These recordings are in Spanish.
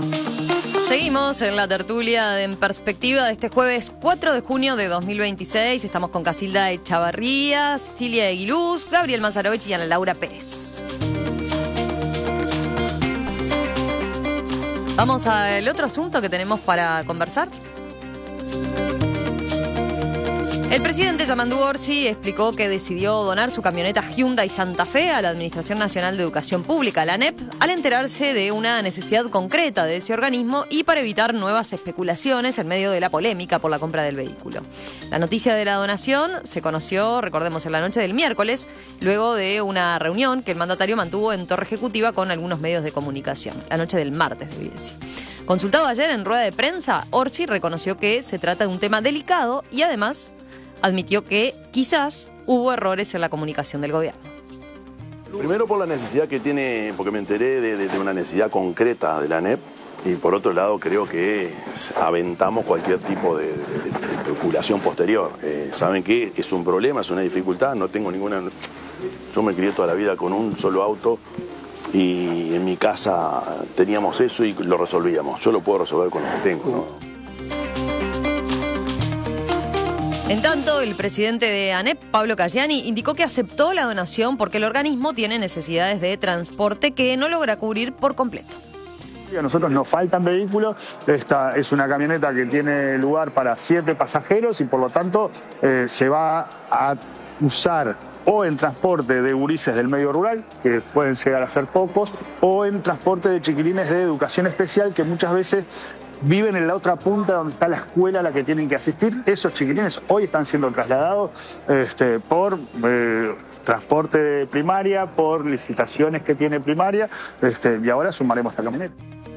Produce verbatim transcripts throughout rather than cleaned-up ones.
Seguimos en la tertulia En Perspectiva de este jueves cuatro de junio de dos mil veintiséis. Estamos con Casilda Echavarría, Cilia Eguiluz, Gabriel Mazarovich y Ana Laura Pérez. Vamos al otro asunto que tenemos para conversar. El presidente Yamandu Orsi explicó que decidió donar su camioneta Hyundai Santa Fe a la Administración Nacional de Educación Pública, la ANEP, al enterarse de una necesidad concreta de ese organismo y para evitar nuevas especulaciones en medio de la polémica por la compra del vehículo. La noticia de la donación se conoció, recordemos, en la noche del miércoles, luego de una reunión que el mandatario mantuvo en Torre Ejecutiva con algunos medios de comunicación. La noche del martes, debí decir. Consultado ayer en rueda de prensa, Orsi reconoció que se trata de un tema delicado y además admitió que quizás hubo errores en la comunicación del gobierno. Primero por la necesidad que tiene, porque me enteré de, de, de una necesidad concreta de la ANEP, y por otro lado creo que aventamos cualquier tipo de, de, de especulación posterior. Eh, ¿Saben qué? Es un problema, es una dificultad, no tengo ninguna... Yo me crié toda la vida con un solo auto y en mi casa teníamos eso y lo resolvíamos. Yo lo puedo resolver con lo que tengo, ¿no? En tanto, el presidente de ANEP, Pablo Caggiani, indicó que aceptó la donación porque el organismo tiene necesidades de transporte que no logra cubrir por completo. A nosotros nos faltan vehículos, esta es una camioneta que tiene lugar para siete pasajeros y por lo tanto eh, se va a usar o en transporte de gurises del medio rural, que pueden llegar a ser pocos, o en transporte de chiquilines de educación especial que muchas veces viven en la otra punta donde está la escuela a la que tienen que asistir. Esos chiquilines hoy están siendo trasladados este, por eh, transporte de primaria, por licitaciones que tiene primaria, este, y ahora sumaremos esta camioneta.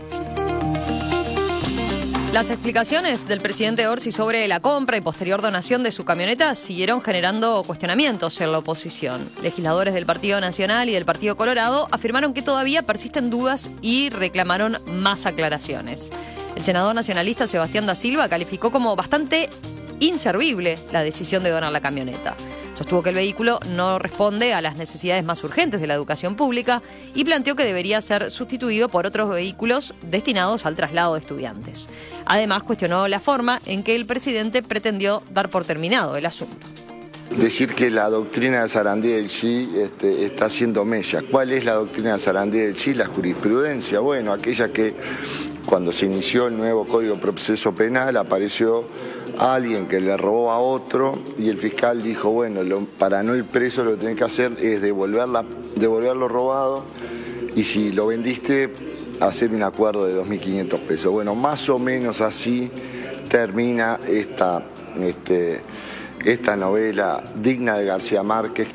Las explicaciones del presidente Orsi sobre la compra y posterior donación de su camioneta siguieron generando cuestionamientos en la oposición. Legisladores del Partido Nacional y del Partido Colorado afirmaron que todavía persisten dudas y reclamaron más aclaraciones. El senador nacionalista Sebastián da Silva calificó como bastante inservible la decisión de donar la camioneta. Sostuvo que el vehículo no responde a las necesidades más urgentes de la educación pública y planteó que debería ser sustituido por otros vehículos destinados al traslado de estudiantes. Además, cuestionó la forma en que el presidente pretendió dar por terminado el asunto. Decir que la doctrina de Sarandí del Chi este, está haciendo mella. ¿Cuál es la doctrina de Sarandí del Chi? La jurisprudencia. Bueno, aquella que cuando se inició el nuevo Código de Proceso Penal apareció alguien que le robó a otro y el fiscal dijo, bueno, lo, para no ir preso lo que tenés que hacer es devolver, la, devolver lo robado y si lo vendiste, hacer un acuerdo de dos mil quinientos pesos. Bueno, más o menos así termina esta... Este, esta novela digna de García Márquez.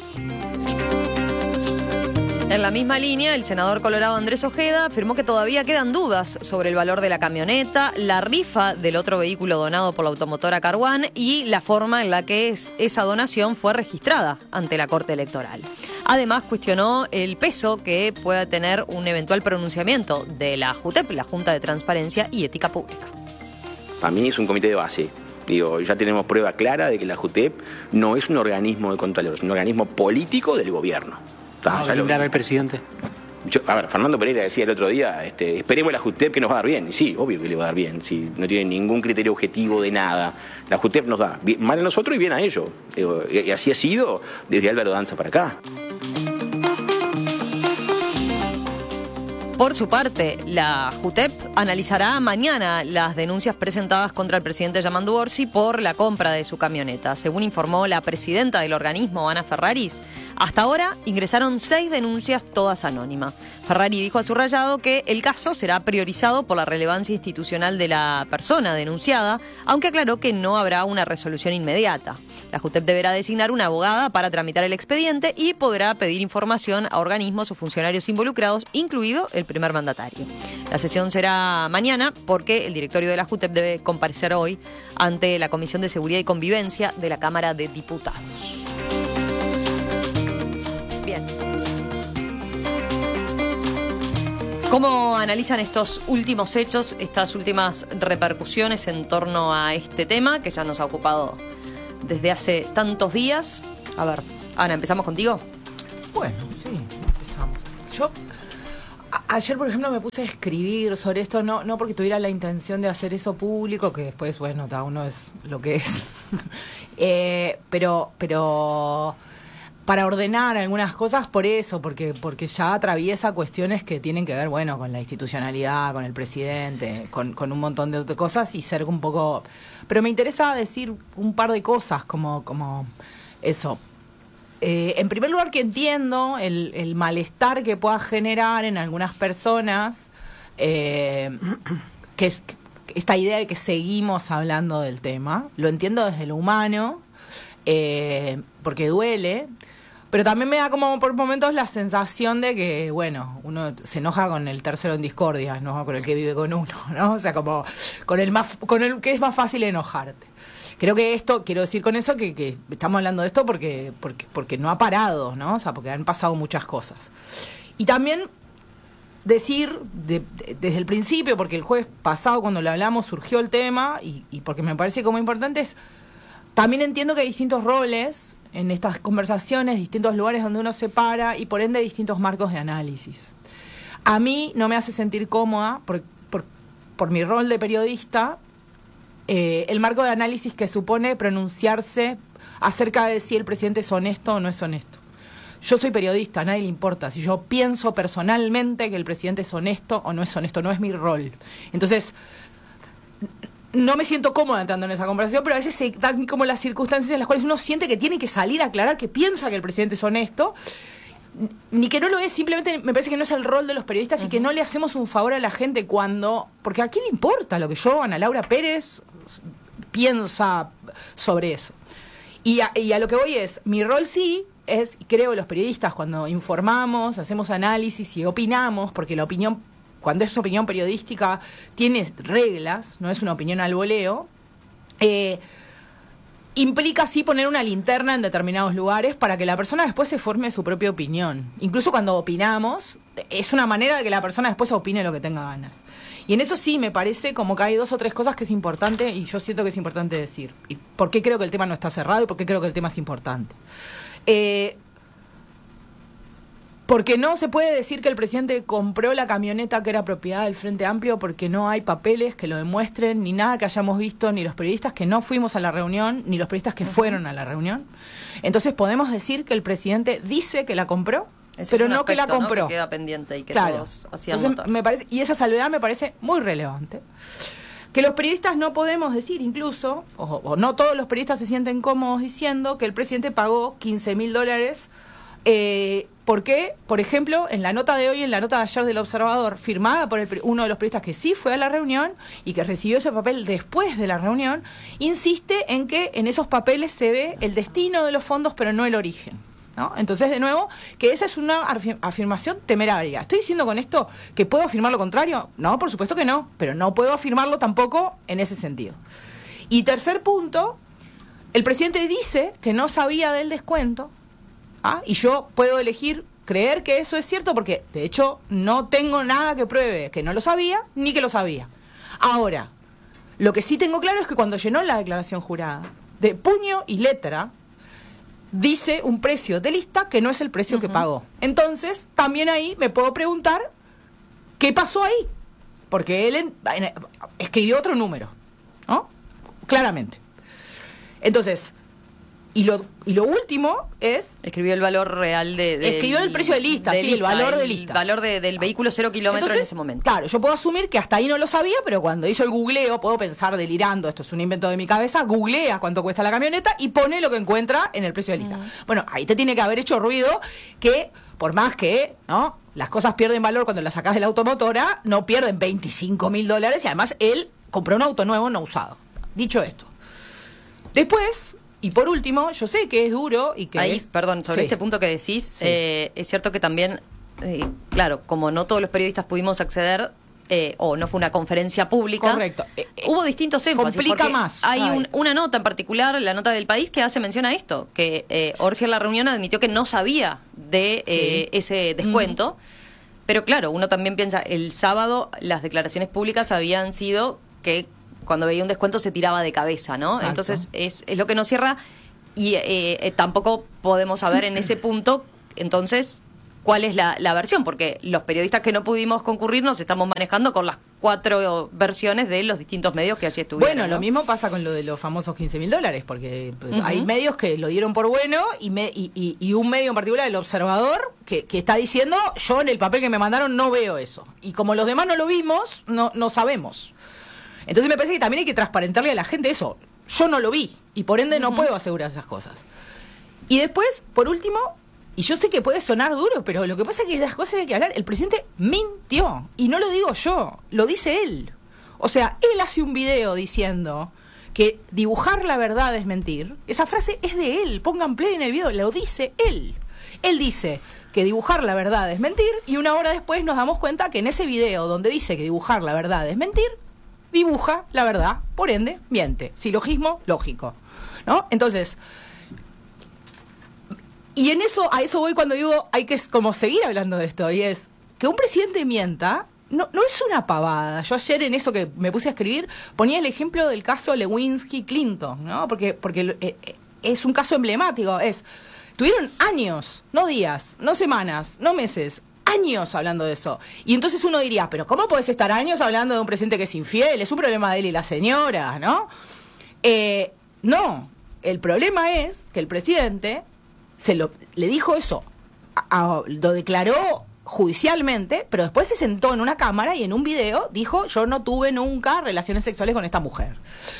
En la misma línea, el senador colorado Andrés Ojeda afirmó que todavía quedan dudas sobre el valor de la camioneta, la rifa del otro vehículo donado por la automotora Carwan y la forma en la que es, esa donación fue registrada ante la Corte Electoral. Además, cuestionó el peso que pueda tener un eventual pronunciamiento de la JUTEP, la Junta de Transparencia y Ética Pública. Para mí es un comité de base. Digo, ya tenemos prueba clara de que la JUTEP no es un organismo de control, es un organismo político del gobierno. ¿Va a blindar al presidente? Yo, a ver, Fernando Pereira decía el otro día, este, esperemos la JUTEP que nos va a dar bien. Y sí, obvio que le va a dar bien, si no tiene ningún criterio objetivo de nada. La JUTEP nos da bien, mal a nosotros y bien a ellos. Digo, y así ha sido desde Álvaro Danza para acá. Por su parte, la JUTEP analizará mañana las denuncias presentadas contra el presidente Yamandu Orsi por la compra de su camioneta. Según informó la presidenta del organismo, Ana Ferraris, hasta ahora ingresaron seis denuncias, todas anónimas. Ferrari dijo a Subrayado que el caso será priorizado por la relevancia institucional de la persona denunciada, aunque aclaró que no habrá una resolución inmediata. La JUTEP deberá designar una abogada para tramitar el expediente y podrá pedir información a organismos o funcionarios involucrados, incluido el primer mandatario. La sesión será mañana porque el directorio de la JUTEP debe comparecer hoy ante la Comisión de Seguridad y Convivencia de la Cámara de Diputados. Bien. ¿Cómo analizan estos últimos hechos, estas últimas repercusiones en torno a este tema que ya nos ha ocupado desde hace tantos días? A ver, Ana, ¿empezamos contigo? Bueno, sí, empezamos. Yo, Ayer, por ejemplo, me puse a escribir sobre esto, no no porque tuviera la intención de hacer eso público, que después, bueno, cada uno es lo que es, eh, pero pero para ordenar algunas cosas por eso, porque porque ya atraviesa cuestiones que tienen que ver, bueno, con la institucionalidad, con el presidente, con, con un montón de otras cosas y ser un poco... Pero me interesa decir un par de cosas como, como eso. Eh, en primer lugar, que entiendo el, el malestar que pueda generar en algunas personas eh, que es que esta idea de que seguimos hablando del tema. Lo entiendo desde lo humano, eh, porque duele, pero también me da como por momentos la sensación de que, bueno, uno se enoja con el tercero en discordia, no con el que vive con uno, ¿no? O sea, como con el más, con el que es más fácil enojarte. Creo que esto, quiero decir con eso que, que estamos hablando de esto porque, porque, porque no ha parado, ¿no? O sea, porque han pasado muchas cosas. Y también decir de, de, desde el principio, porque el jueves pasado cuando lo hablamos surgió el tema, y, y porque me parece como importante es, también entiendo que hay distintos roles en estas conversaciones, distintos lugares donde uno se para y por ende distintos marcos de análisis. A mí no me hace sentir cómoda por, por, por mi rol de periodista, Eh, el marco de análisis que supone pronunciarse acerca de si el presidente es honesto o no es honesto. Yo soy periodista, a nadie le importa. Si yo pienso personalmente que el presidente es honesto o no es honesto, no es mi rol. Entonces, no me siento cómoda entrando en esa conversación, pero a veces se dan como las circunstancias en las cuales uno siente que tiene que salir a aclarar que piensa que el presidente es honesto, ni que no lo es, simplemente me parece que no es el rol de los periodistas uh-huh. y que no le hacemos un favor a la gente cuando... Porque ¿a quién le importa lo que yo, Ana Laura Pérez, piensa sobre eso? Y a, y a lo que voy es, mi rol sí es, creo, los periodistas cuando informamos, hacemos análisis y opinamos, porque la opinión, cuando es opinión periodística, tiene reglas, no es una opinión al voleo, eh... implica sí poner una linterna en determinados lugares para que la persona después se forme su propia opinión. Incluso cuando opinamos, es una manera de que la persona después opine lo que tenga ganas. Y en eso sí me parece como que hay dos o tres cosas que es importante y yo siento que es importante decir. Y por qué creo que el tema no está cerrado y por qué creo que el tema es importante. Eh, porque no se puede decir que el presidente compró la camioneta que era propiedad del Frente Amplio porque no hay papeles que lo demuestren, ni nada que hayamos visto, ni los periodistas que no fuimos a la reunión, ni los periodistas que fueron a la reunión. Entonces podemos decir que el presidente dice que la compró, ese pero no aspecto, que la compró. ¿no? Que queda pendiente y que claro. todos hacían Entonces, notar. me parece, y esa salvedad me parece muy relevante. Que los periodistas no podemos decir incluso, o, o no todos los periodistas se sienten cómodos diciendo que el presidente pagó quince mil dólares. Eh, ¿Por qué? Por ejemplo, en la nota de hoy, en la nota de ayer del Observador, firmada por el, uno de los periodistas que sí fue a la reunión y que recibió ese papel después de la reunión, insiste en que en esos papeles se ve el destino de los fondos, pero no el origen, ¿no? Entonces, de nuevo, que esa es una afirmación temeraria. ¿Estoy diciendo con esto que puedo afirmar lo contrario? No, por supuesto que no, pero no puedo afirmarlo tampoco en ese sentido. Y tercer punto, el presidente dice que no sabía del descuento. ¿Ah? Y yo puedo elegir creer que eso es cierto porque, de hecho, no tengo nada que pruebe que no lo sabía ni que lo sabía. Ahora, lo que sí tengo claro es que cuando llenó la declaración jurada, de puño y letra, dice un precio de lista que no es el precio uh-huh. que pagó. Entonces, también ahí me puedo preguntar qué pasó ahí. Porque él en, en, escribió otro número, ¿no? Claramente. Entonces... Y lo, y lo último es... Escribió el valor real de... de escribió el precio de lista, de sí, lista, el valor de lista. El valor de, del vehículo cero kilómetros en ese momento. Claro, yo puedo asumir que hasta ahí no lo sabía, pero cuando hizo el googleo, puedo pensar delirando, esto es un invento de mi cabeza, googlea cuánto cuesta la camioneta y pone lo que encuentra en el precio de lista. Uh-huh. Bueno, ahí te tiene que haber hecho ruido que, por más que, ¿no? Las cosas pierden valor cuando las sacás de la automotora, no pierden veinticinco mil dólares y además él compró un auto nuevo no usado. Dicho esto. Después... Y por último, yo sé que es duro y que... Ahí, es... perdón, sobre sí. este punto que decís, sí. eh, es cierto que también, eh, claro, como no todos los periodistas pudimos acceder, eh, o no fue una conferencia pública, correcto. Eh, eh, hubo distintos énfasis. Complica más. Hay un, una nota en particular, la nota del País, que hace mención a esto, que eh, Orsi en la reunión admitió que no sabía de eh, sí. ese descuento, uh-huh. pero claro, uno también piensa, el sábado las declaraciones públicas habían sido que... cuando veía un descuento se tiraba de cabeza, ¿no? Exacto. Entonces es, es lo que nos cierra y eh, eh, tampoco podemos saber en ese punto, entonces, cuál es la, la versión, porque los periodistas que no pudimos concurrir nos estamos manejando con las cuatro versiones de los distintos medios que allí estuvieron. Bueno, ¿no? Lo mismo pasa con lo de los famosos quince mil dólares, porque Uh-huh. hay medios que lo dieron por bueno y, me, y, y, y un medio en particular, El Observador, que, que está diciendo, yo en el papel que me mandaron no veo eso. Y como los demás no lo vimos, no, no sabemos. Entonces me parece que también hay que transparentarle a la gente eso. Yo no lo vi y por ende no uh-huh. puedo asegurar esas cosas. Y después, por último... Y yo sé que puede sonar duro, pero lo que pasa es que las cosas hay que hablar. El presidente mintió. Y no lo digo yo, lo dice él. O sea, él hace un video diciendo que dibujar la verdad es mentir. Esa frase es de él. Pongan play en el video, lo dice él. Él dice que dibujar la verdad es mentir y una hora después nos damos cuenta que en ese video donde dice que dibujar la verdad es mentir, dibuja la verdad, por ende, miente. Silogismo lógico, ¿no? Entonces... Y en eso, a eso voy cuando digo, hay que como seguir hablando de esto, y es que un presidente mienta, no, no es una pavada. Yo ayer en eso que me puse a escribir, ponía el ejemplo del caso Lewinsky-Clinton, ¿no? Porque, porque es un caso emblemático, es, tuvieron años, no días, no semanas, no meses, años hablando de eso. Y entonces uno diría, pero ¿cómo podés estar años hablando de un presidente que es infiel? Es un problema de él y la señora, ¿no? Eh, no, el problema es que el presidente... se lo le dijo eso, a, a, lo declaró judicialmente, pero después se sentó en una cámara y en un video dijo, yo no tuve nunca relaciones sexuales con esta mujer.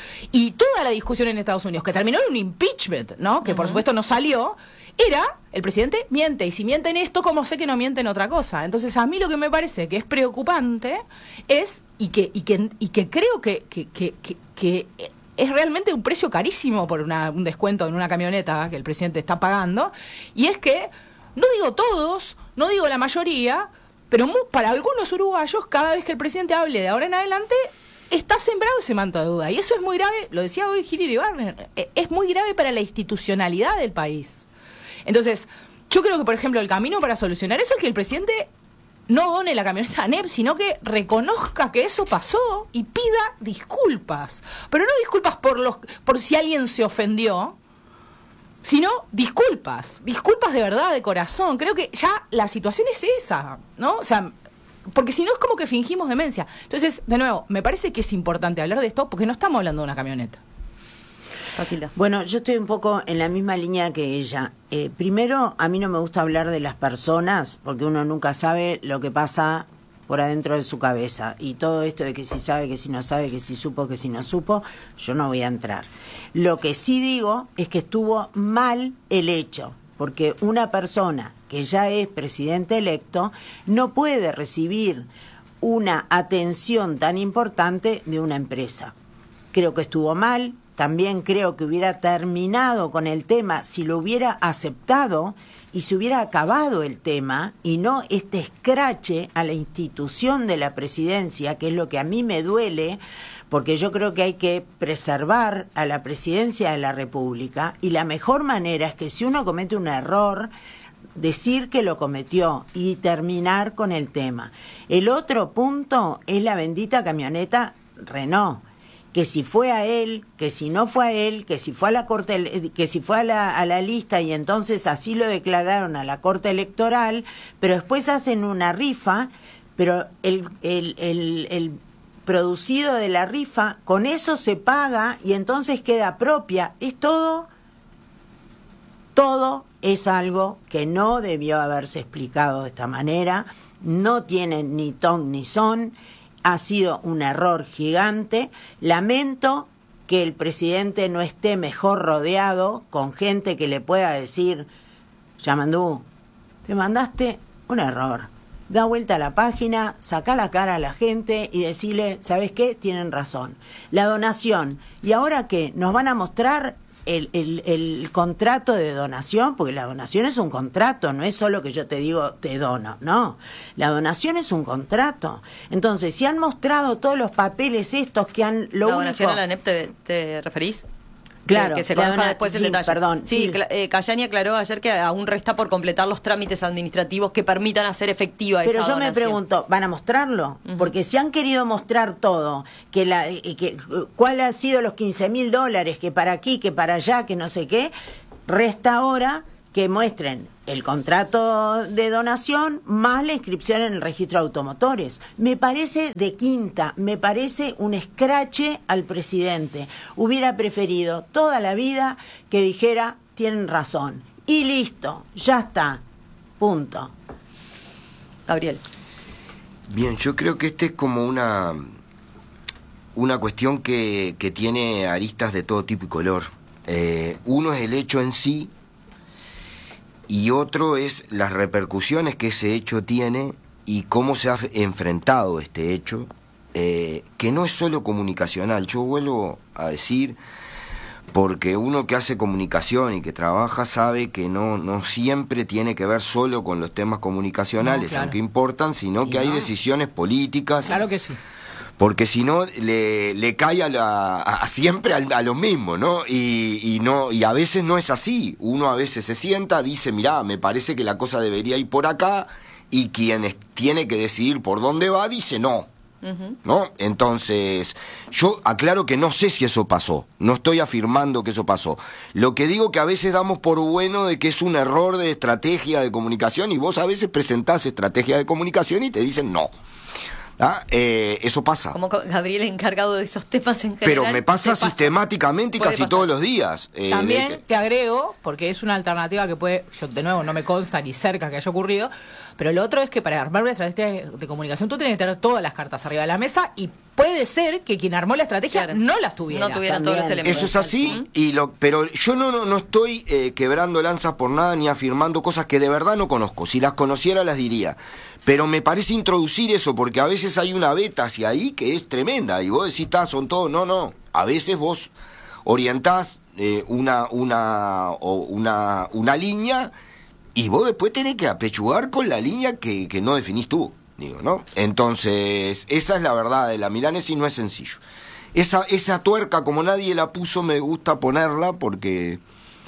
Y toda la discusión en Estados Unidos, que terminó en un impeachment, ¿no? Que uh-huh. por supuesto no salió, era, el presidente miente, y si miente en esto, ¿cómo sé que no miente en otra cosa? Entonces a mí lo que me parece que es preocupante es, y que, y que, y que creo que, que, que, que, que es realmente un precio carísimo por una, un descuento en una camioneta que el presidente está pagando, y es que, no digo todos, no digo la mayoría, pero muy, para algunos uruguayos, cada vez que el presidente hable de ahora en adelante, está sembrado ese manto de duda. Y eso es muy grave, lo decía hoy Gil Iribarren, es muy grave para la institucionalidad del país. Entonces, yo creo que, por ejemplo, el camino para solucionar eso es que el presidente no done la camioneta a ANEP, sino que reconozca que eso pasó y pida disculpas. Pero no disculpas por los por si alguien se ofendió, sino disculpas. Disculpas de verdad, de corazón. Creo que ya la situación es esa, ¿no? O sea, porque si no es como que fingimos demencia. Entonces, de nuevo, me parece que es importante hablar de esto porque no estamos hablando de una camioneta. Facilita. Bueno, yo estoy un poco en la misma línea que ella. Eh, primero, a mí no me gusta hablar de las personas porque uno nunca sabe lo que pasa por adentro de su cabeza. Y todo esto de que si sabe, que si no sabe, que si supo, que si no supo, yo no voy a entrar. Lo que sí digo es que estuvo mal el hecho, porque una persona que ya es presidente electo no puede recibir una atención tan importante de una empresa. Creo que estuvo mal. También creo que hubiera terminado con el tema si lo hubiera aceptado y se hubiera acabado el tema y no este escrache a la institución de la presidencia, que es lo que a mí me duele, porque yo creo que hay que preservar a la presidencia de la República y la mejor manera es que si uno comete un error, decir que lo cometió y terminar con el tema. El otro punto es la bendita camioneta Renault, que si fue a él, que si no fue a él, que si fue a la corte, que si fue a la, a la lista y entonces así lo declararon a la Corte Electoral, pero después hacen una rifa, pero el, el, el, el producido de la rifa, con eso se paga y entonces queda propia. Es todo, todo es algo que no debió haberse explicado de esta manera, no tiene ni ton ni son. Ha sido un error gigante. Lamento que el presidente no esté mejor rodeado con gente que le pueda decir, Yamandú, te mandaste un error. Da vuelta a la página, saca la cara a la gente y decirle, ¿sabes qué? Tienen razón. La donación. ¿Y ahora qué? ¿Nos van a mostrar el, el, el contrato de donación? Porque la donación es un contrato, no es solo que yo te digo te dono, no. La donación es un contrato. Entonces, si han mostrado todos los papeles estos que han... Lo ¿La único... donación a la ANEP te, te referís? Claro, que, que se conozca dona... después el sí, detalle. Perdón, sí, sí. Eh, Cayani aclaró ayer que aún resta por completar los trámites administrativos que permitan hacer efectiva Pero esa yo donación. me pregunto, ¿van a mostrarlo? Uh-huh. Porque si han querido mostrar todo, que la, que cuál ha sido los quince mil dólares, que para aquí, que para allá, que no sé qué, resta ahora que muestren el contrato de donación más la inscripción en el registro de automotores. Me parece de quinta, me parece un escrache al presidente. Hubiera preferido toda la vida que dijera, tienen razón. Y listo, ya está. Punto. Gabriel. Bien, yo creo que este es como una, una cuestión que, que tiene aristas de todo tipo y color. Eh, uno es el hecho en sí, y otro es las repercusiones que ese hecho tiene y cómo se ha enfrentado este hecho, eh, que no es solo comunicacional. Yo vuelvo a decir, porque uno que hace comunicación y que trabaja sabe que no, no siempre tiene que ver solo con los temas comunicacionales, no, claro, aunque importan, sino que no. hay decisiones políticas. Claro que sí. Porque si no, le, le cae a, la, a siempre a, a lo mismo, ¿no? Y, y no y a veces no es así. Uno a veces se sienta, dice, mirá, me parece que la cosa debería ir por acá, y quien es, tiene que decidir por dónde va, dice no. Uh-huh. ¿No? Entonces, yo aclaro que no sé si eso pasó. No estoy afirmando que eso pasó. Lo que digo que a veces damos por bueno de que es un error de estrategia de comunicación, y vos a veces presentás estrategia de comunicación y te dicen no. ¿Ah? Eh, eso pasa. Como Gabriel encargado de esos temas en general. Pero me pasa sistemáticamente y casi pasar. todos los días. Eh, También de... te agrego, porque es una alternativa que puede, yo de nuevo no me consta ni cerca que haya ocurrido, pero lo otro es que para armar una estrategia de comunicación tú tienes que tener todas las cartas arriba de la mesa, y puede ser que quien armó la estrategia claro. no las tuviera. No tuvieran todos los elementos. Eso es así, ¿Mm? y lo, pero yo no, no, no estoy eh, quebrando lanzas por nada ni afirmando cosas que de verdad no conozco. Si las conociera las diría. Pero me parece introducir eso, porque a veces hay una beta hacia ahí que es tremenda, y vos decís, está, son todos, no, no. A veces vos orientás eh, una, una, o una, una línea, y vos después tenés que apechugar con la línea que, que no definís tú, digo, ¿no? Entonces, esa es la verdad de la milanesa y no es sencillo. Esa, esa tuerca, como nadie la puso, me gusta ponerla porque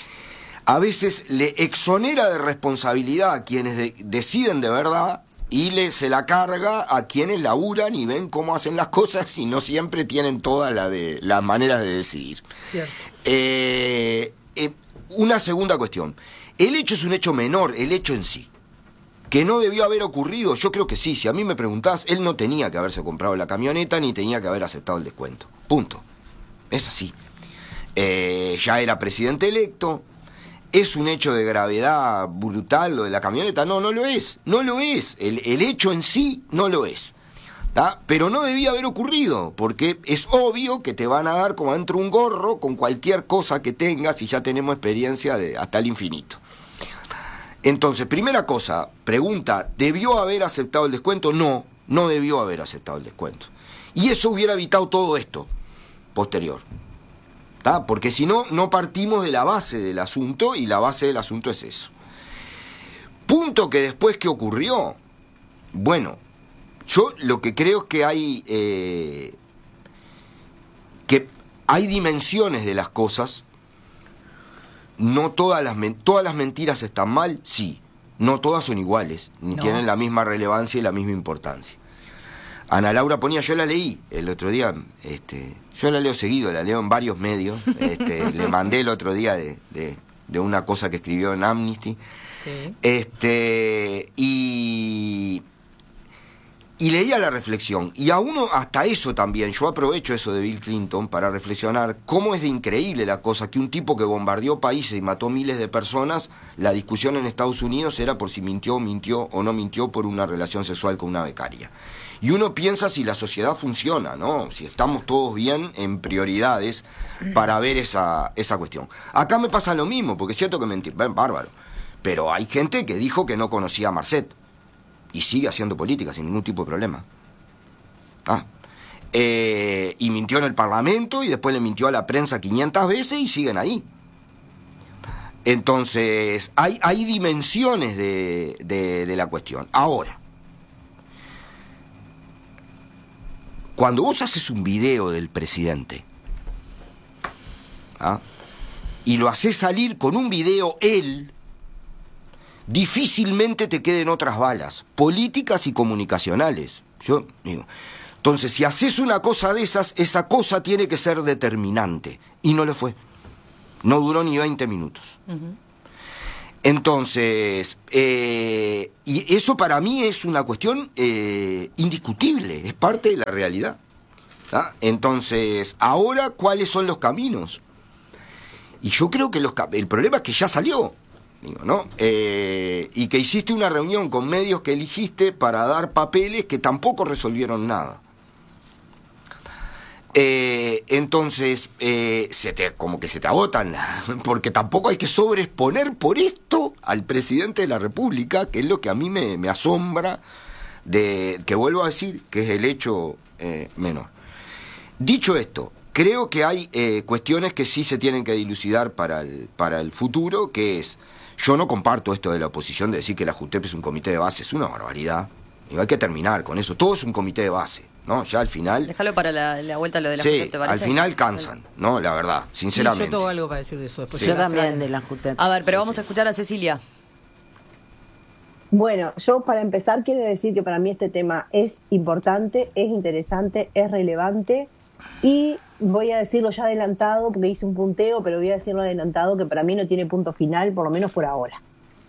a veces le exonera de responsabilidad a quienes de, deciden de verdad, y le, se la carga a quienes laburan y ven cómo hacen las cosas y no siempre tienen todas la de, las maneras de decidir. Cierto. Eh, eh, una segunda cuestión. El hecho es un hecho menor, el hecho en sí. Que no debió haber ocurrido, yo creo que sí. Si a mí me preguntás, él no tenía que haberse comprado la camioneta ni tenía que haber aceptado el descuento. Punto. Es así. Eh, ya era presidente electo. ¿Es un hecho de gravedad brutal lo de la camioneta? No, no lo es, no lo es. El, el hecho en sí no lo es. ¿Tá? Pero no debía haber ocurrido, porque es obvio que te van a dar como dentro un gorro con cualquier cosa que tengas, y ya tenemos experiencia de hasta el infinito. Entonces, primera cosa, pregunta, ¿debió haber aceptado el descuento? No, no debió haber aceptado el descuento. Y eso hubiera evitado todo esto posterior. ¿Tá? Porque si no, no partimos de la base del asunto, y la base del asunto es eso. Punto que después que ocurrió, bueno, yo lo que creo es que hay, eh, que hay dimensiones de las cosas. No todas las, todas las mentiras están mal, sí. No todas son iguales, ni no. tienen la misma relevancia y la misma importancia. Ana Laura ponía, yo la leí el otro día, este, yo la leo seguido, la leo en varios medios, este, le mandé el otro día de, de, de una cosa que escribió en Amnesty, sí. este, y, y leía la reflexión, y a uno hasta eso también, yo aprovecho eso de Bill Clinton para reflexionar cómo es de increíble la cosa, que un tipo que bombardeó países y mató miles de personas, la discusión en Estados Unidos era por si mintió, mintió o no mintió por una relación sexual con una becaria. Y uno piensa si la sociedad funciona, ¿no? Si estamos todos bien en prioridades para ver esa, esa cuestión. Acá me pasa lo mismo, porque es cierto que mentir, ven, bárbaro. Pero hay gente que dijo que no conocía a Marcet y sigue haciendo política sin ningún tipo de problema. Ah. Eh, y mintió en el Parlamento y después le mintió a la prensa quinientas veces y siguen ahí. Entonces, hay, hay dimensiones de, de, de la cuestión. Ahora, cuando vos haces un video del presidente, ¿ah? y lo haces salir con un video él, difícilmente te queden otras balas, políticas y comunicacionales. Yo digo, entonces, si haces una cosa de esas, esa cosa tiene que ser determinante. Y no lo fue. No duró ni veinte minutos. Uh-huh. Entonces, eh, y eso para mí es una cuestión eh, indiscutible, es parte de la realidad. ¿Tá? Entonces, ahora, ¿cuáles son los caminos? Y yo creo que los, el problema es que ya salió, digo, ¿no? Eh, y que hiciste una reunión con medios que eligiste para dar papeles que tampoco resolvieron nada. Eh, entonces, eh, se te, como que se te agotan, porque tampoco hay que sobreexponer por esto al presidente de la República, que es lo que a mí me, me asombra, de que vuelvo a decir que es el hecho eh, menor. Dicho esto, creo que hay eh, cuestiones que sí se tienen que dilucidar para el, para el futuro, que es, yo no comparto esto de la oposición de decir que la JUTEP es un comité de base, es una barbaridad, y hay que terminar con eso, todo es un comité de base. ¿No? Ya al final... Déjalo para la, la vuelta lo de la sí, JUTEP, ¿te parece? al final cansan, ¿no? La verdad, sinceramente. Sí, yo tengo algo para decir de eso después. Sí. Yo también de la JUTEP. A ver, pero sí, vamos sí. a escuchar a Cecilia. Bueno, yo para empezar quiero decir que para mí este tema es importante, es interesante, es relevante y voy a decirlo ya adelantado porque hice un punteo, pero voy a decirlo adelantado que para mí no tiene punto final, por lo menos por ahora.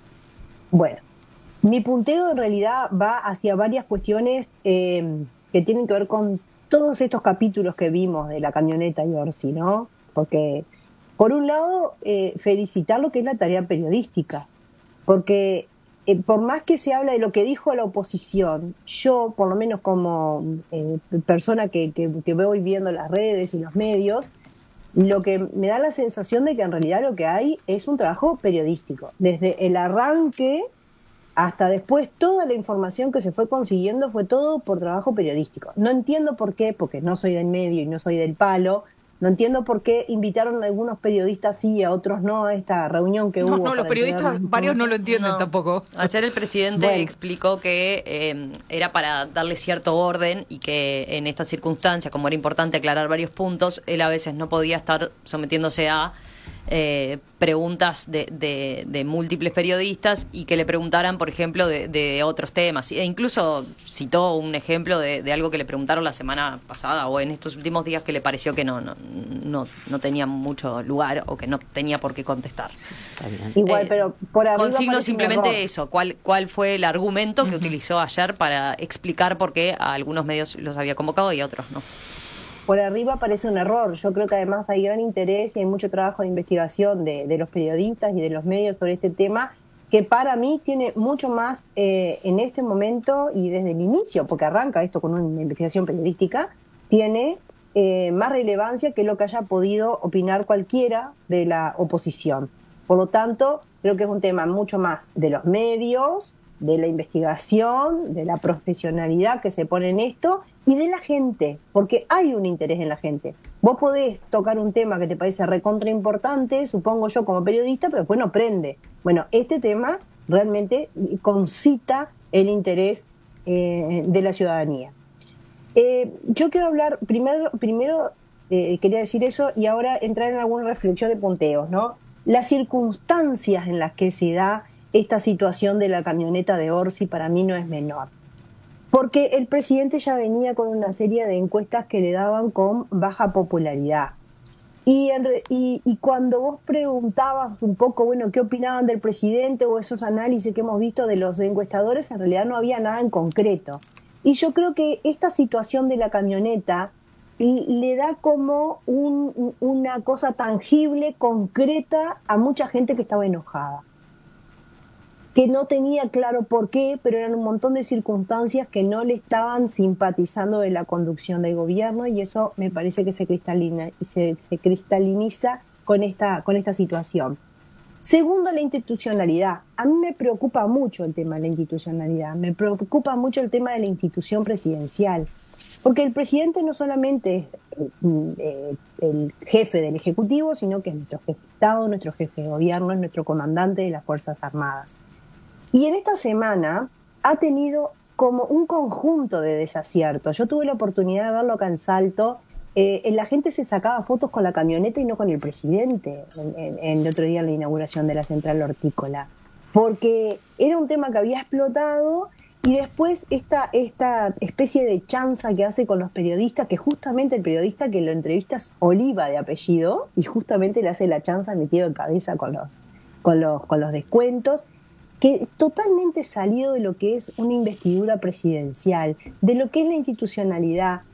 Bueno, mi punteo en realidad va hacia varias cuestiones eh, que tienen que ver con todos estos capítulos que vimos de la camioneta y Orsi, ¿no? Porque, por un lado, eh, felicitar lo que es la tarea periodística, porque eh, por más que se habla de lo que dijo la oposición, yo, por lo menos como eh, persona que, que, que voy viendo las redes y los medios, lo que me da la sensación de que en realidad lo que hay es un trabajo periodístico. Desde el arranque hasta después, toda la información que se fue consiguiendo fue todo por trabajo periodístico. No entiendo por qué, porque no soy del medio y no soy del palo, no entiendo por qué invitaron a algunos periodistas sí y a otros no a esta reunión que no, hubo. No, los periodistas, varios no lo entienden no. tampoco. Ayer el presidente bueno. explicó que eh, era para darle cierto orden y que en esta circunstancia, como era importante aclarar varios puntos, él a veces no podía estar sometiéndose a Eh, preguntas de, de, de múltiples periodistas y que le preguntaran, por ejemplo, de, de otros temas. E incluso citó un ejemplo de, de algo que le preguntaron la semana pasada o en estos últimos días que le pareció que no no no, no tenía mucho lugar o que no tenía por qué contestar. Igual, eh, pero por arriba consigno simplemente eso, cuál cuál fue el argumento que uh-huh. utilizó ayer para explicar por qué a algunos medios los había convocado y a otros no. Por arriba parece un error. Yo creo que además hay gran interés y hay mucho trabajo de investigación de, de los periodistas y de los medios sobre este tema, que para mí tiene mucho más eh, en este momento y desde el inicio, porque arranca esto con una investigación periodística, tiene eh, más relevancia que lo que haya podido opinar cualquiera de la oposición. Por lo tanto, creo que es un tema mucho más de los medios, de la investigación, de la profesionalidad que se pone en esto y de la gente, porque hay un interés en la gente. Vos podés tocar un tema que te parece recontra importante, supongo yo como periodista, pero después no prende. Bueno, este tema realmente concita el interés eh, de la ciudadanía. Eh, yo quiero hablar, primero, primero eh, quería decir eso y ahora entrar en alguna reflexión de punteos, ¿no? Las circunstancias en las que se da esta situación de la camioneta de Orsi para mí no es menor. Porque el presidente ya venía con una serie de encuestas que le daban con baja popularidad. Y, en re, y, y cuando vos preguntabas un poco, bueno, qué opinaban del presidente o esos análisis que hemos visto de los encuestadores, en realidad no había nada en concreto. Y yo creo que esta situación de la camioneta le da como un, una cosa tangible, concreta a mucha gente que estaba enojada, que no tenía claro por qué, pero eran un montón de circunstancias que no le estaban simpatizando de la conducción del gobierno y eso me parece que se cristalina, se, se cristaliniza con esta, con esta situación. Segundo, la institucionalidad. A mí me preocupa mucho el tema de la institucionalidad, me preocupa mucho el tema de la institución presidencial, porque el presidente no solamente es eh, el jefe del Ejecutivo, sino que es nuestro jefe de Estado, nuestro jefe de gobierno, es nuestro comandante de las Fuerzas Armadas. Y en esta semana ha tenido como un conjunto de desaciertos. Yo tuve la oportunidad de verlo acá en Salto. Eh, la gente se sacaba fotos con la camioneta y no con el presidente en, en, en el otro día en la inauguración de la central hortícola. Porque era un tema que había explotado y después esta, esta especie de chanza que hace con los periodistas, que justamente el periodista que lo entrevista es Oliva de apellido y justamente le hace la chanza metido en cabeza con los con los, con los descuentos, que totalmente salido de lo que es una investidura presidencial, de lo que es la institucionalidad,